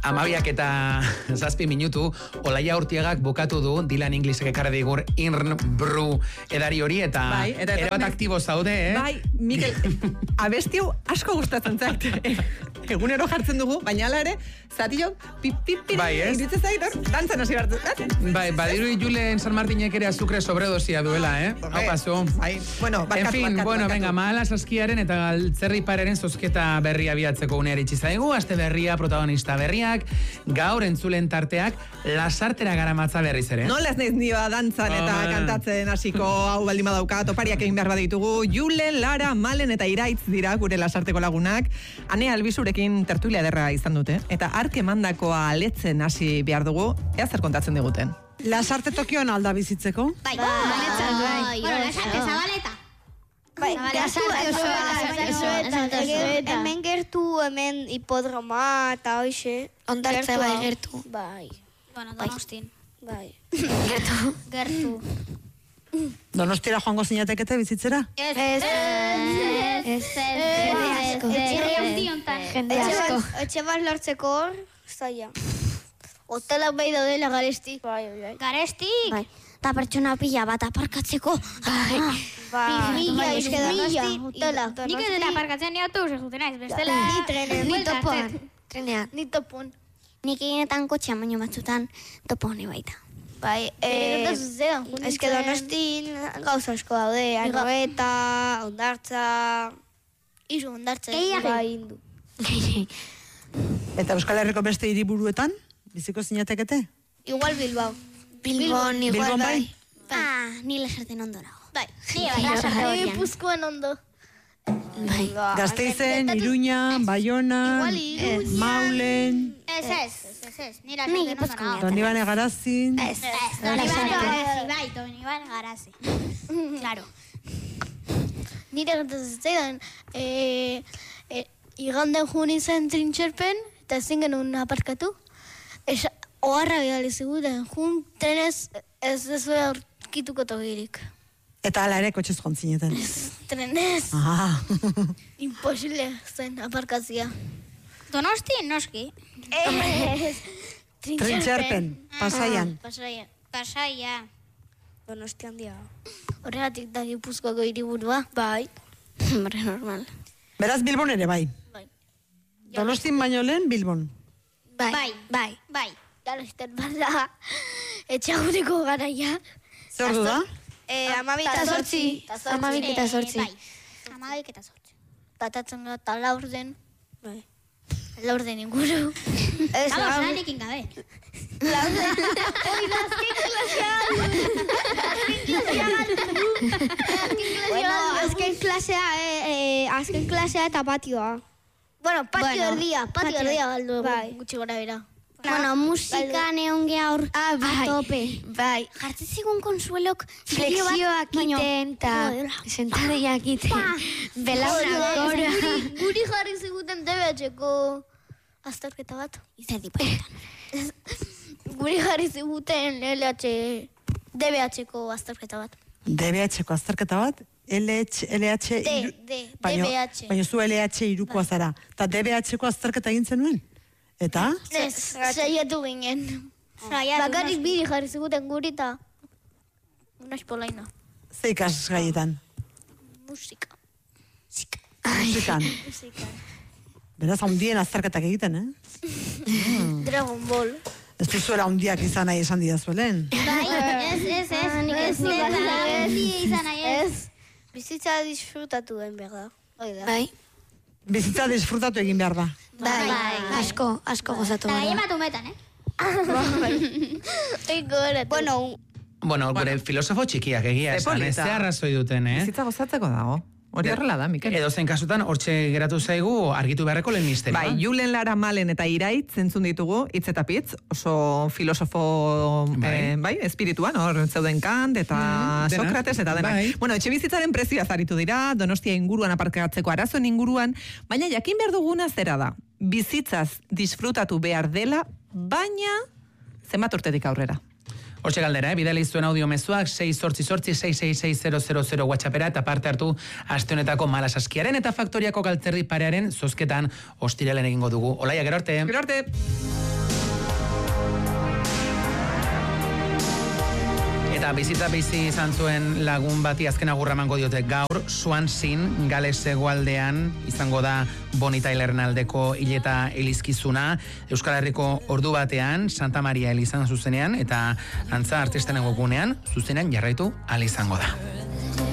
12:07 minutu, Olaia Urtiagak bukatu du, Dylan Inglisek ekarri digur Irn Bru edari hori, eta erabat aktibo zaude, Bai, Mikel, abestiu asko gustatzen zait. Egunero jartzen dugu, baina ala ere, zatillo, iritzen zait, dantzan hasi bartzen. Bai, badiru Julen San Martinek ere azukre sobredosia duela, Hau paso. Bueno, venga, Mahala Saskiaren eta Galtzerri Pararen zozketa berria biatzeko unea iritsi zaigu, aste berria, protagonista berriak, gaur entzulen tarteak, lasartera garamatza berriz ere. Nola ez naiz nioa dantzan eta kantatzen hasiko hau baldin badauka, topariak egin behar baditugu, Julen, Lara, Malen eta Iraitz dira gure lasarteko lagunak, Ane Albizurekin tertulia ederra izan dute, eta ark emandakoa aletzen hasi behar dugu, ea zer kontatzen diguten. Lasarte Tokion alda bizitzeko? Bai, lasarte zabaleta. Bai, hemen gertu, hemen hipodroma eta hoxe. Ondartza bai gertu. Bai. Bueno, Donostin. Bai. Gertu. Donostira joango zinatekete bizitzera? Ez. Jende asko. Etxe bat lortzeko hor, zaila. Hotela behi daudela Garesti. Garesti? Bai. Ta pertsona pila bat aparkatzeko. Mila, hotela. Nik ez dela aparkatzen ni autobus zuten naiz, bestela. Trenean. Ni topon. Nik eginetan kotxean baino batzutan topone baita. Bai, eske Donostin gauza asko daude, Anoeta, Ondartza, izu Ondartza, bai indu. Eta Euskal Herriko beste hiriburuetan, biziko zinatekete? Igual Bilbao. Bilbon, igual bai. Ni lasarten ondo nago. Bai, ni Gipuzkoan ondo. Gasteizen, Iruña, Baiona, Maulen... Ez, ni lasarten ondo nago. Donibane Garazin... Donibane Garazi. Claro. Nire gertatzen zaidan, iganden jun izan trintxerpen, eta ezin genuen aparkatu. Oharra bidali ziguten, jun trenez ez dezuela aurkituko togirik. Eta ala ere kotxez jontzineten. Trenez. Imposible zen aparkazia. Donosti, noski. Trintxerpen, Pasaian. Pasaia. Donosti handia. Horregatik da Gipuzkoako hiriburua. Bai. Hombre, normal. Beraz Bilbon ere bai. Donostin baino lehen Bilbon. Bai. Garaisten bada etxaguneko garaia. Zer du da? 12:08. 12:08. Datatzen gara eta laurden. Bai. Laurden inguru. Lanekin gabe. Azken klasea eta patioa. Bueno, patio erdia galdu gutxi gora bera. Bueno, musika neon gaur a tope. Bai. Jartzen zigun Konsuelok flexioak iten eta sentadeiak iten. Belaunak gora. Guri jarri ziguten DBH-ko azterketa bat. Izer diparetan. Guri jarri ziguten DBH-ko azterketa bat. DBH-ko azterketa bat? LH... Baina zu LH irukoa zara. Eta DBH-ko azterketa egin zenuen? Eta? Ez, saiatu ginen. Bakarrik biri jarri ziguten guri eta unaz polaina. Ze ikas gaietan? Musika. Musikan. Beraz, haundien azterketak egiten, Dragon Ball. Ez duzuela haundiak izan nahi esan didazuelen. Ez. Bizitza disfrutatu den behar da. Bai. Bizitza disfrutatu egin behar da. Bai. Asko gozatu behar da. Eta umetan, Bueno, gure filosofo txikiak egia esan, ez arrazoi duten, Bizitza gozatzeko dago. Hori horrela da, Mikel. Edo zen kasutan, hortxe geratu zaigu argitu beharreko lehen misterioa. Bai, Julen, Lara, Malen eta Iraitz entzun ditugu, hitz eta pitz, oso filosofo, espirituan, hor zeuden Kant eta Sokrates eta denak. Bueno, etxe bizitzaren prezioa zaritu dira, Donostia inguruan aparkatzeko arazoen inguruan, baina jakin behar duguna zera da. Bizitzaz disfrutatu behar dela, baina zenbat urtetik aurrera. Hortxe galdera, bidali zuen audio mezuak 688-666-000 WhatsAppera eta parte hartu aste honetako Mahala Saskiaren eta Faktoriako Galtzerri Parearen zozketan ostiralen egingo dugu. Olaia, gero arte! Gero arte! Eta bizitza bizi izan zuen lagun bati azken agurra emango diote gaur, Swansea, Gales hegoaldean izango da Bonnie Tylerren aldeko hileta elizkizuna, Euskal Herriko ordu batean, Santa Maria elizan zuzenean, eta antza artisten egokunean, zuzenean jarraitu ahal izango da.